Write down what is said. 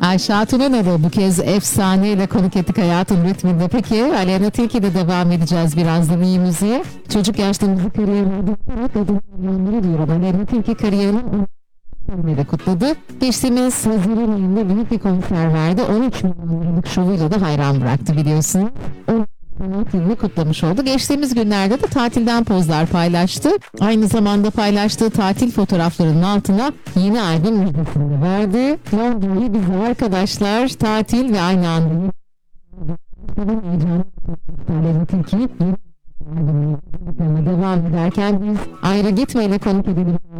Ayşe Hatun'un adı bu kez efsaneyle konuk ettik hayatın ritminde. Peki Aleyna Tilki'de devam edeceğiz birazdan iyi müziğe. Çocuk yaşta müzik kariyerinde adını diyorum. Aleyna Tilki kariyerinin de kutladı. Geçtiğimiz Haziran ayında büyük bir konser verdi. 13 milyon liralık şovuyla da hayran bıraktı biliyorsun. Tatilini kutlamış oldu. Geçtiğimiz günlerde de tatilden pozlar paylaştı. Aynı zamanda paylaştığı tatil fotoğraflarının altına yeni albüm müjdesini verdi. Londra'yı bize arkadaşlar tatil ve aynı anda Tilki devam ederken biz ayrı gitmeyle konuk edelim.